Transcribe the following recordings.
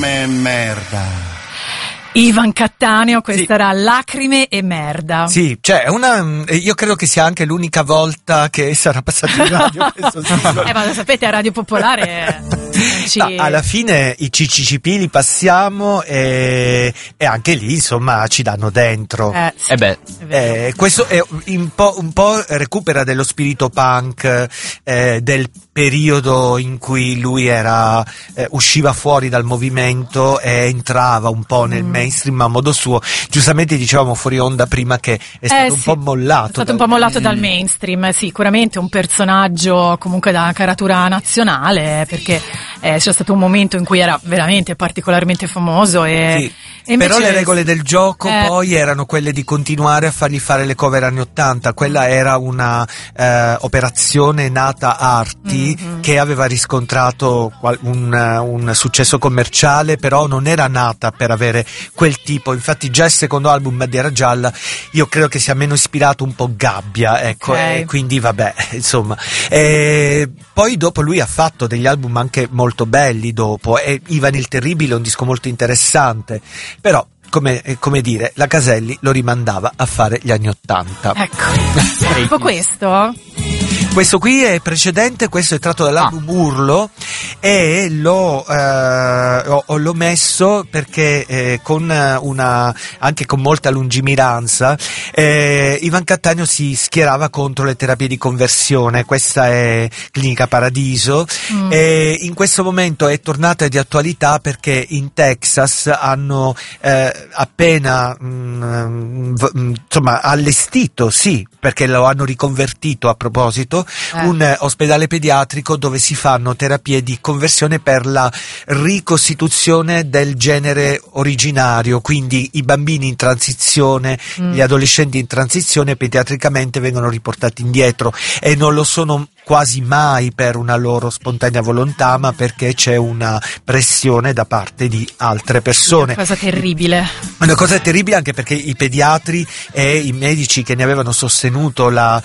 Merda. Ivan Cattaneo, questa era Lacrime e merda. Sì, cioè io credo che sia anche l'unica volta che sarà passato in radio questo singolo. Ma lo sapete, a Radio Popolare No, alla fine i CCCP li passiamo e anche lì insomma ci danno dentro. Sì, questo è un po' recupera dello spirito punk del periodo in cui lui usciva fuori dal movimento e entrava un po' nel mainstream a modo suo. Giustamente dicevamo fuori onda prima che è stato un po' mollato. È stato un po' mollato dal mainstream, sicuramente un personaggio comunque da caratura nazionale, perché c'è stato un momento in cui era veramente particolarmente famoso e invece, però le regole del gioco poi erano quelle di continuare a fargli fare le cover anni 80. Quella era una operazione nata Arti che aveva riscontrato un successo commerciale, però non era nata per avere quel tipo. Infatti già il secondo album, Bandiera Gialla, io credo che sia meno ispirato un po' Gabbia, ecco, okay. Quindi vabbè, insomma. Poi dopo lui ha fatto degli album anche molto belli dopo, e Ivan il Terribile è un disco molto interessante, però come dire, la Caselli lo rimandava a fare gli anni 80. Ecco. Tipo questo? Questo qui è precedente, questo è tratto dall'album Urlo, e l'ho messo perché anche con molta lungimiranza Ivan Cattaneo si schierava contro le terapie di conversione. Questa è Clinica Paradiso, e in questo momento è tornata di attualità perché in Texas hanno appena insomma allestito, sì, perché lo hanno riconvertito a proposito, un ospedale pediatrico dove si fanno terapie di conversione per la ricostituzione del genere originario, quindi i bambini in transizione, gli adolescenti in transizione pediatricamente vengono riportati indietro, e non lo sono quasi mai per una loro spontanea volontà, ma perché c'è una pressione da parte di altre persone. Una cosa terribile. Una cosa terribile, anche perché i pediatri e i medici che ne avevano sostenuto la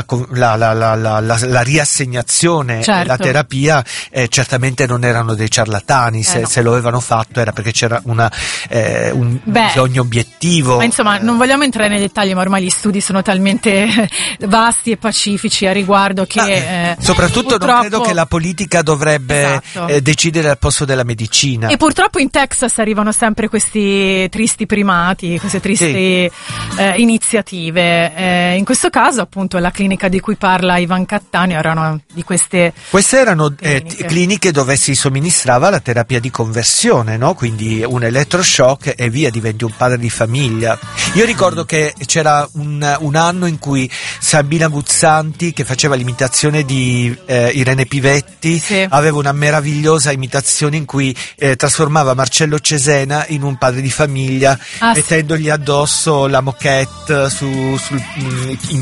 riassegnazione, certo, la terapia, certamente non erano dei ciarlatani. Se lo avevano fatto era perché c'era un bisogno obiettivo. Ma insomma, non vogliamo entrare nei dettagli, ma ormai gli studi sono talmente vasti e pacifici a riguardo che soprattutto purtroppo non credo che la politica dovrebbe decidere al posto della medicina. E purtroppo in Texas arrivano sempre questi tristi primati, queste tristi iniziative. In questo caso appunto la clinica di cui parla Ivan Cattaneo erano di queste erano cliniche dove si somministrava la terapia di conversione, no? Quindi un elettroshock e via, diventi un padre di famiglia. Io ricordo che c'era un anno in cui Sabina Guzzanti, che faceva l'imitazione di Irene Pivetti, aveva una meravigliosa imitazione in cui trasformava Marcello Cesena in un padre di famiglia, mettendogli addosso la moquette in